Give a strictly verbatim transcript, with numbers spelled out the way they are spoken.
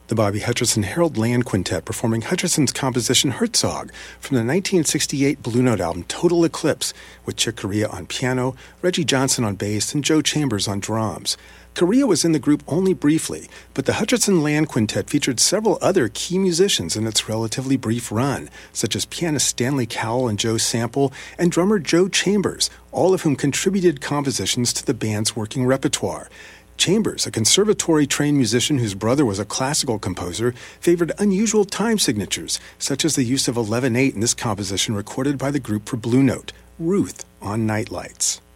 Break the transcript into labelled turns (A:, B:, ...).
A: The Bobby Hutcherson Harold Land Quintet performing Hutcherson's composition Herzog from the nineteen sixty-eight Blue Note album Total Eclipse, with Chick Corea on piano, Reggie Johnson on bass, and Joe Chambers on drums. Corea was in the group only briefly, but the Hutcherson Land Quintet featured several other key musicians in its relatively brief run, such as pianist Stanley Cowell and Joe Sample, and drummer Joe Chambers, all of whom contributed compositions to the band's working repertoire. Chambers, a conservatory-trained musician whose brother was a classical composer, favored unusual time signatures, such as the use of eleven eight in this composition recorded by the group for Blue Note, Ruth on Nightlights.